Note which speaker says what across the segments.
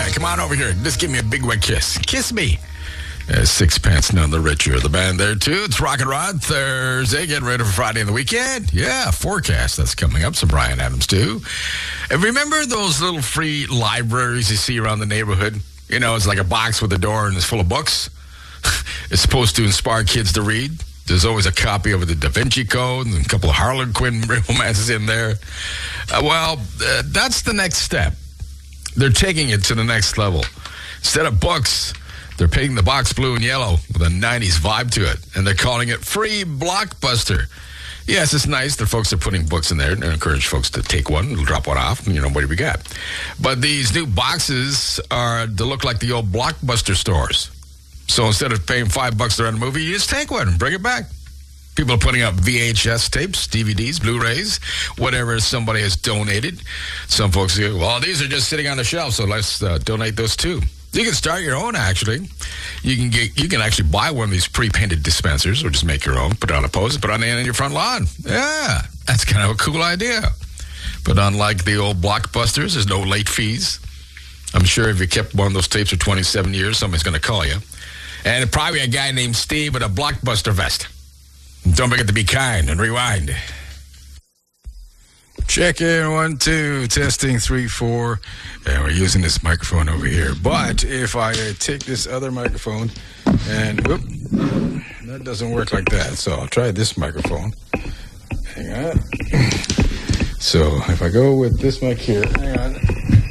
Speaker 1: right, come on over here. Just give me a big wet kiss. Kiss me. Sixpence None the Richer. The band there, too. It's Rock and Rod Thursday. Getting ready for Friday and the weekend. Yeah, forecast that's coming up. Some Bryan Adams, too. And remember those little free libraries you see around the neighborhood? You know, it's like a box with a door and it's full of books. It's supposed to inspire kids to read. There's always a copy of the Da Vinci Code and a couple of Harlequin romances in there. That's the next step. They're taking it to the next level. Instead of books, they're painting the box blue and yellow with a 90s vibe to it, and they're calling it Free Blockbuster. Yes, it's nice that folks are putting books in there and encourage folks to take one, drop one off, and, what do we got? But these new boxes they look like the old Blockbuster stores. So instead of paying $5 to rent a movie, you just take one and bring it back. People are putting up VHS tapes, DVDs, Blu-rays, whatever somebody has donated. Some folks say, well, these are just sitting on the shelf, so let's donate those too. You can start your own, actually. You can actually buy one of these pre-painted dispensers or just make your own, put it on a post, put it on the end of your front lawn. Yeah, that's kind of a cool idea. But unlike the old Blockbusters, there's no late fees. I'm sure if you kept one of those tapes for 27 years, somebody's going to call you. And probably a guy named Steve with a Blockbuster vest. Don't forget to be kind and rewind. Check in, 1, 2, testing 3, 4. And we're using this microphone over here. But if I take this other microphone and, whoop, that doesn't work like that. So I'll try this microphone. Hang on. So if I go with this mic here, hang on.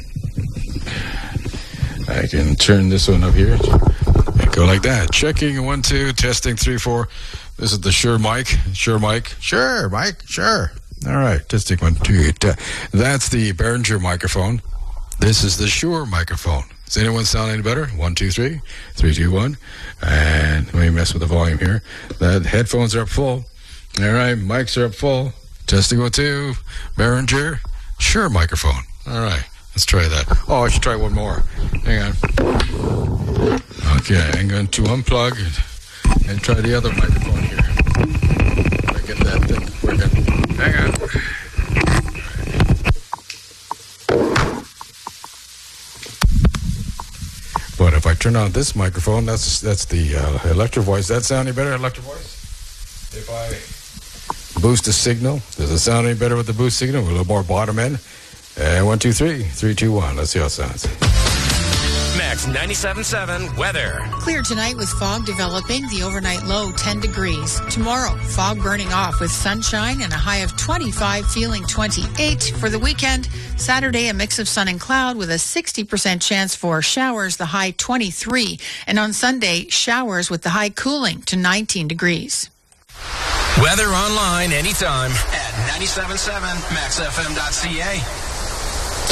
Speaker 1: I can turn this one up here. Go like that. Checking, 1, 2, testing 3, 4. This is the Shure mic. Sure, Mike. Sure, Mike. Sure. All right. Testing 1, 2. That's the Behringer microphone. This is the Shure microphone. Does anyone sound any better? 1, 2, 3. 3, 2, 1. And let me mess with the volume here. The headphones are up full. All right. Mics are up full. Testing 1, 2. Behringer. Shure microphone. All right. Let's try that. Oh, I should try one more. Hang on. Okay, I'm going to unplug and try the other microphone here. I get that thing working. Hang on. But if I turn on this microphone, that's the Electro Voice. Does that sound any better, Electro Voice? If I boost the signal, does it sound any better with the boost signal? A little more bottom end. And 1, 2, 3. 3, 2, 1. Let's see how it sounds.
Speaker 2: Max 97.7 weather.
Speaker 3: Clear tonight with fog developing, the overnight low 10 degrees. Tomorrow, fog burning off with sunshine and a high of 25, feeling 28. For the weekend, Saturday, a mix of sun and cloud with a 60% chance for showers, the high 23. And on Sunday, showers with the high cooling to 19 degrees.
Speaker 2: Weather online anytime at 97.7maxfm.ca.